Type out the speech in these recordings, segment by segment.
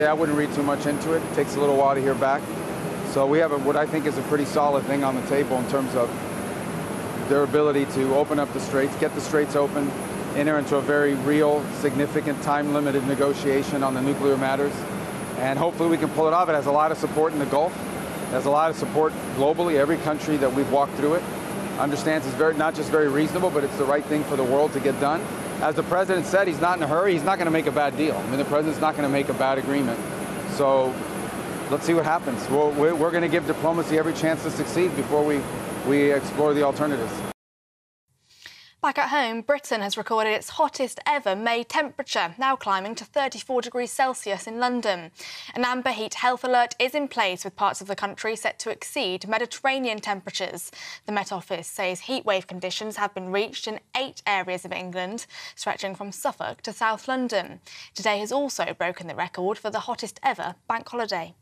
I wouldn't read too much into it. It takes a little while to hear back. So we have what I think is a pretty solid thing on the table in terms of their ability to open up the straits, get the straits open, enter into a very real, significant, time-limited negotiation on the nuclear matters. And hopefully we can pull it off. It has a lot of support in the Gulf. It has a lot of support globally. Every country that we've walked through it understands it's not just very reasonable, but it's the right thing for the world to get done. As the president said, he's not in a hurry. He's not going to make a bad deal. I mean, the president's not going to make a bad agreement. So let's see what happens. We're going to give diplomacy every chance to succeed before we explore the alternatives. Back at home, Britain has recorded its hottest ever May temperature, now climbing to 34 degrees Celsius in London. An amber heat health alert is in place with parts of the country set to exceed Mediterranean temperatures. The Met Office says heatwave conditions have been reached in 8 areas of England, stretching from Suffolk to South London. Today has also broken the record for the hottest ever bank holiday.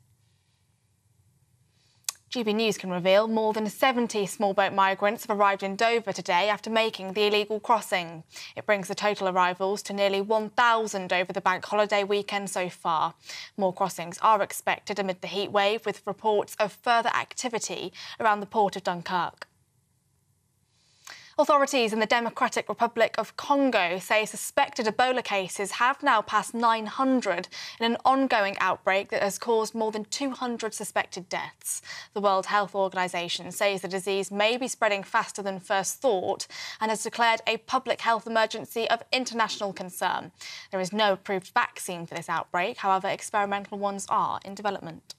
GB News can reveal more than 70 small boat migrants have arrived in Dover today after making the illegal crossing. It brings the total arrivals to nearly 1,000 over the bank holiday weekend so far. More crossings are expected amid the heat wave, with reports of further activity around the port of Dunkirk. Authorities in the Democratic Republic of Congo say suspected Ebola cases have now passed 900 in an ongoing outbreak that has caused more than 200 suspected deaths. The World Health Organization says the disease may be spreading faster than first thought and has declared a public health emergency of international concern. There is no approved vaccine for this outbreak. However, experimental ones are in development.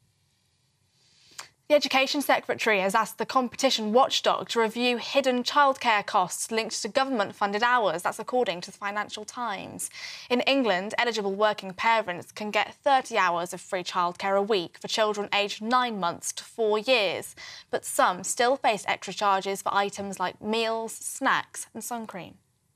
The Education Secretary has asked the competition watchdog to review hidden childcare costs linked to government-funded hours. That's according to the Financial Times. In England, eligible working parents can get 30 hours of free childcare a week for children aged 9 months to 4 years. But some still face extra charges for items like meals, snacks and sun cream.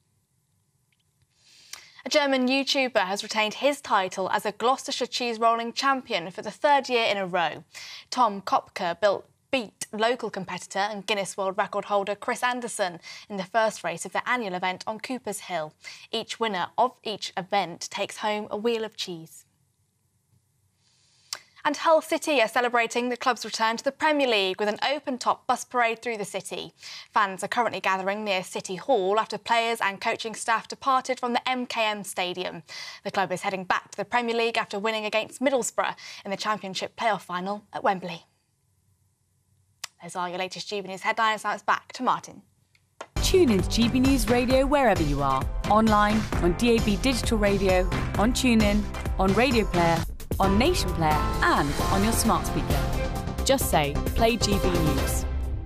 A German YouTuber has retained his title as a Gloucestershire cheese rolling champion for the 3rd year in a row. Tom Kopke beat local competitor and Guinness World Record holder Chris Anderson in the first race of the annual event on Cooper's Hill. Each winner of each event takes home a wheel of cheese. And Hull City are celebrating the club's return to the Premier League with an open-top bus parade through the city. Fans are currently gathering near City Hall after players and coaching staff departed from the MKM Stadium. The club is heading back to the Premier League after winning against Middlesbrough in the Championship playoff final at Wembley. Those are your latest GB News headlines. Now it's back to Martin. Tune in to GB News Radio wherever you are. Online, on DAB digital radio, on TuneIn, on Radio Player, on Nation Player and on your smart speaker. Just say, play GB News.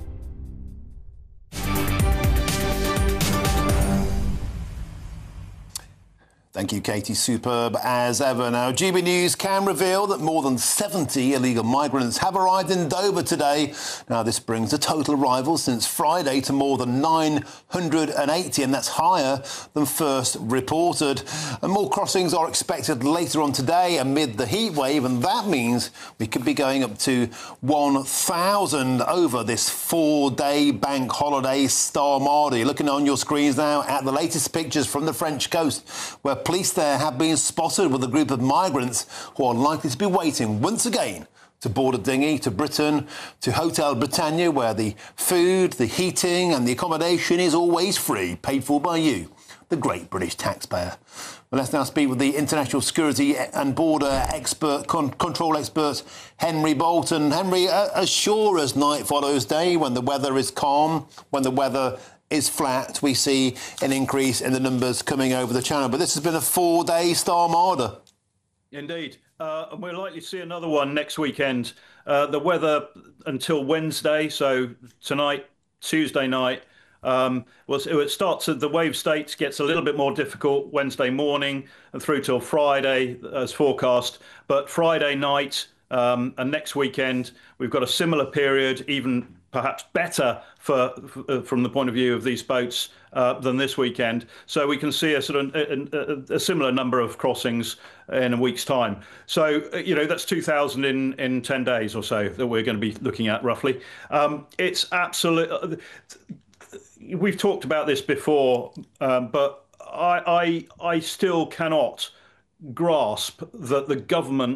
Thank you, Katie. Superb as ever. Now, GB News can reveal that more than 70 illegal migrants have arrived in Dover today. Now, this brings the total arrivals since Friday to more than 980, and that's higher than first reported. And more crossings are expected later on today amid the heat wave, and that means we could be going up to 1,000 over this 4-day bank holiday Star Mardi. Looking on your screens now at the latest pictures from the French coast, where police there have been spotted with a group of migrants who are likely to be waiting once again to board a dinghy to Britain, to Hotel Britannia, where the food, the heating and the accommodation is always free, paid for by you, the great British taxpayer. Well, let's now speak with the international security and border expert, control expert, Henry Bolton. Henry, as sure as night follows day, when the weather is calm, when the weather is flat, we see an increase in the numbers coming over the channel. But this has been a 4-day Star Mardi. Indeed. And we're likely to see another one next weekend. The weather until Wednesday, so tonight, Tuesday night, it starts at the wave states, gets a little bit more difficult Wednesday morning and through till Friday as forecast. But Friday night and next weekend, we've got a similar period, even perhaps better from the point of view of these boats than this weekend. So we can see a sort of a similar number of crossings in a week's time. So, you know, that's 2,000 in 10 days or so that we're going to be looking at roughly. It's absolute. We've talked about this before, but I still cannot grasp that the government